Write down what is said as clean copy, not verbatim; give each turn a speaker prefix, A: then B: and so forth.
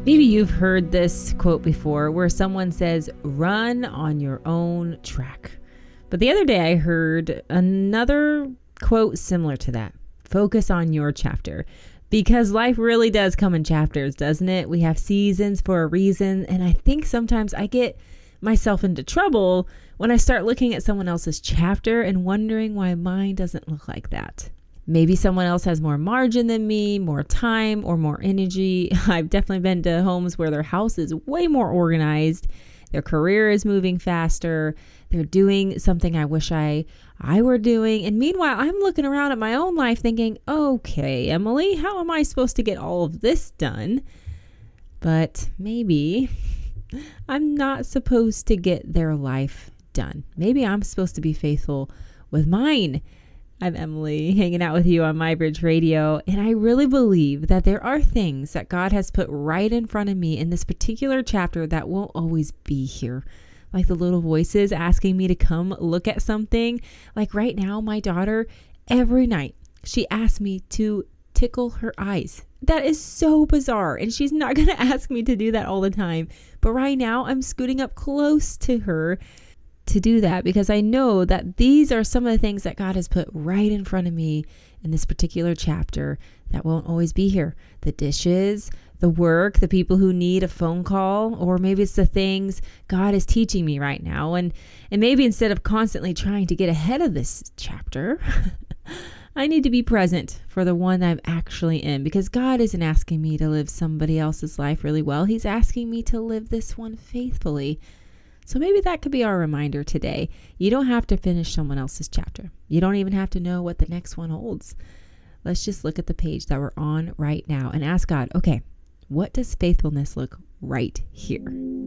A: Maybe you've heard this quote before where someone says, run on your own track. But the other day I heard another quote similar to that. Focus on your chapter. Because life really does come in chapters, doesn't it? We have seasons for a reason. And I think sometimes I get myself into trouble when I start looking at someone else's chapter and wondering why mine doesn't look like that. Maybe someone else has more margin than me, more time or more energy. I've definitely been to homes where their house is way more organized. Their career is moving faster. They're doing something I wish I were doing. And meanwhile, I'm looking around at my own life thinking, okay, Emily, how am I supposed to get all of this done? But maybe I'm not supposed to get their life done. Maybe I'm supposed to be faithful with mine. I'm Emily, hanging out with you on MyBridge Radio, and I really believe that there are things that God has put right in front of me in this particular chapter that won't always be here. Like the little voices asking me to come look at something. Like right now, my daughter, every night, she asks me to tickle her eyes. That is so bizarre, and she's not going to ask me to do that all the time. But right now, I'm scooting up close to her to do that because I know that these are some of the things that God has put right in front of me in this particular chapter that won't always be here. The dishes, the work, the people who need a phone call, or maybe it's the things God is teaching me right now. And maybe instead of constantly trying to get ahead of this chapter, I need to be present for the one I'm actually in, because God isn't asking me to live somebody else's life really well. He's asking me to live this one faithfully. So maybe that could be our reminder today. You don't have to finish someone else's chapter. You don't even have to know what the next one holds. Let's just look at the page that we're on right now and ask God, okay, what does faithfulness look right here?